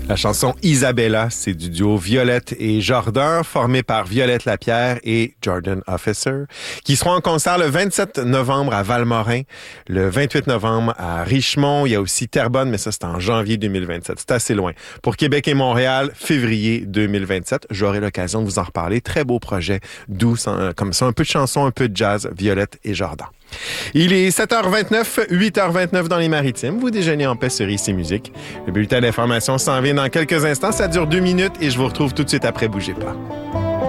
La chanson Isabella, c'est du duo Violette et Jordan, formé par Violette Lapierre et Jordan Officer, qui seront en concert le 27 novembre à Valmorin, le 28 novembre à Richemont. Il y a aussi Terrebonne, mais ça, c'est en janvier 2027. C'est assez loin. Pour Québec et Montréal, février 2027. J'aurai l'occasion de vous en reparler. Très beau projet, doux, comme ça, un peu de chansons, un peu de jazz, Violette et Jordan. Il est 7h29, 8h29 dans les Maritimes. Vous déjeunez en paix sur ICI Musique. Le bulletin d'information s'en vient dans quelques instants. Ça dure 2 minutes et je vous retrouve tout de suite après. Bougez pas.